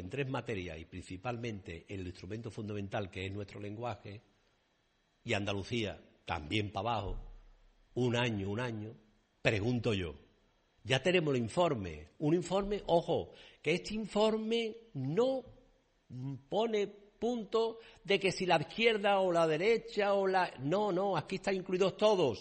en 3 materias y principalmente en el instrumento fundamental que es nuestro lenguaje, y Andalucía también para abajo, un año, pregunto yo, ya tenemos el informe, un informe, ojo, que este informe no pone punto de que si la izquierda o la derecha o la... No, aquí están incluidos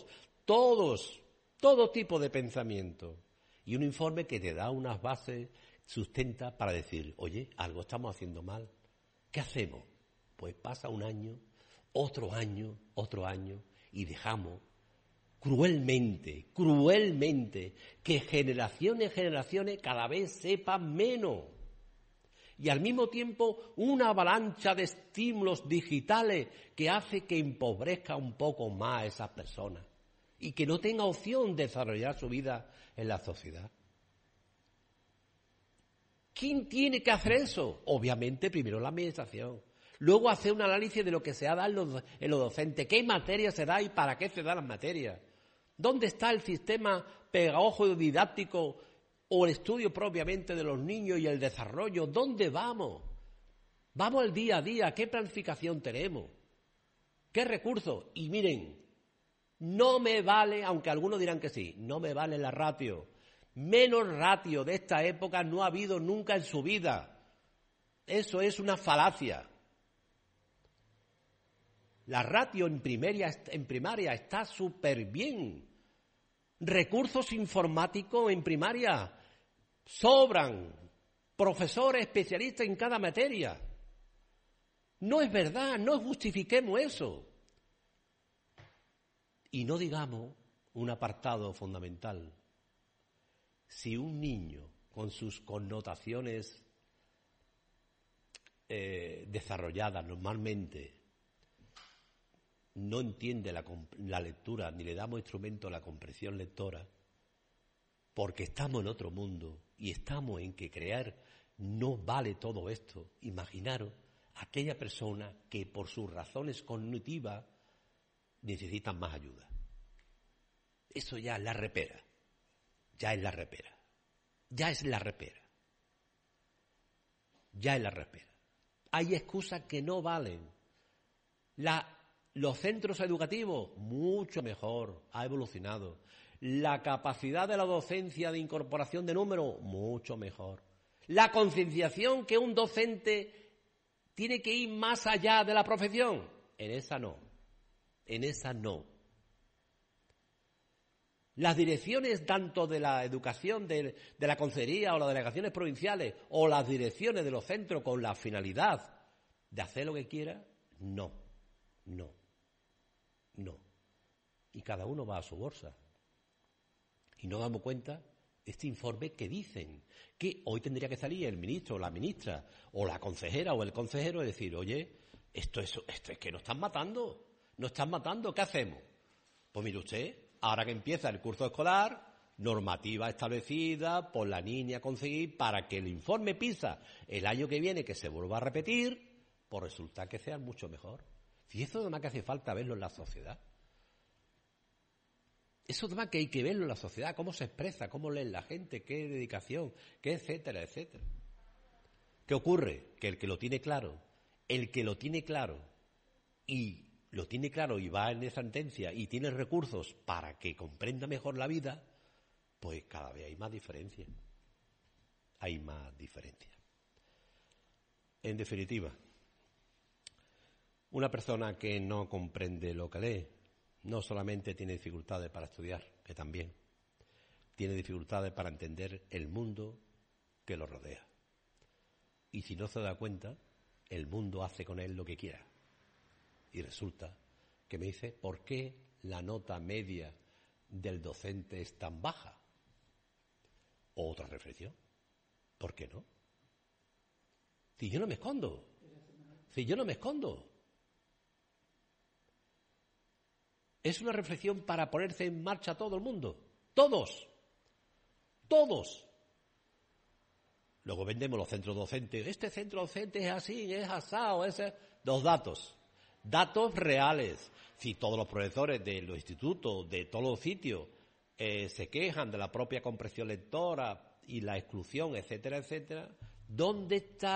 todo tipo de pensamiento. Y un informe que te da unas bases, sustenta para decir, oye, algo estamos haciendo mal. ¿Qué hacemos? Pues pasa un año, otro año, y dejamos cruelmente, que generaciones cada vez sepan menos. Y al mismo tiempo una avalancha de estímulos digitales que hace que empobrezca un poco más a esas personas y que no tenga opción de desarrollar su vida en la sociedad. ¿Quién tiene que hacer eso? Obviamente primero la administración. Luego hacer un análisis de lo que se da en los docentes, qué materias se da y para qué se dan las materias. ¿Dónde está el sistema pedagógico didáctico o el estudio propiamente de los niños y el desarrollo? ¿Dónde vamos? Vamos al día a día, ¿qué planificación tenemos? ¿Qué recursos? Y miren, no me vale, aunque algunos dirán que sí, no me vale la ratio. Menos ratio de esta época no ha habido nunca en su vida. Eso es una falacia. La ratio en primaria está súper bien. Recursos informáticos en primaria sobran. Profesores especialistas en cada materia. No es verdad, no justifiquemos eso. Y no digamos un apartado fundamental. Si un niño con sus connotaciones desarrolladas normalmente no entiende la lectura ni le damos instrumento a la comprensión lectora, porque estamos en otro mundo y estamos en que crear no vale todo esto. Imaginaros aquella persona que por sus razones cognitivas necesitan más ayuda. Eso ya es la repera. Hay excusas que no valen. Los centros educativos, mucho mejor, ha evolucionado. La capacidad de la docencia de incorporación de números, mucho mejor. La concienciación que un docente tiene que ir más allá de la profesión, en esa no. Las direcciones tanto de la educación, de la consejería o las delegaciones provinciales o las direcciones de los centros con la finalidad de hacer lo que quiera, no. Y cada uno va a su bolsa. Y no damos cuenta de este informe que dicen que hoy tendría que salir el ministro o la ministra o la consejera o el consejero y decir, oye, esto es que nos están matando, ¿qué hacemos? Pues mire usted, ahora que empieza el curso escolar, normativa establecida por la niña a conseguir para que el informe PISA el año que viene, que se vuelva a repetir, pues resulta que sea mucho mejor. Si eso además que hace falta verlo en la sociedad. Eso además que hay que verlo en la sociedad, cómo se expresa, cómo lee la gente, qué dedicación, qué etcétera. ¿Qué ocurre? Que el que lo tiene claro y va en esa sentencia y tiene recursos para que comprenda mejor la vida, pues cada vez hay más diferencia. En definitiva, una persona que no comprende lo que lee no solamente tiene dificultades para estudiar, que también tiene dificultades para entender el mundo que lo rodea. Y si no se da cuenta, el mundo hace con él lo que quiera. Y resulta que me dice, ¿por qué la nota media del docente es tan baja? O otra reflexión, ¿por qué no? Si yo no me escondo. Es una reflexión para ponerse en marcha todo el mundo. Todos. Luego vendemos los centros docentes. Este centro docente es así, es asado, Dos datos reales. Si todos los profesores de los institutos, de todos los sitios, se quejan de la propia comprensión lectora y la exclusión, etcétera, ¿dónde está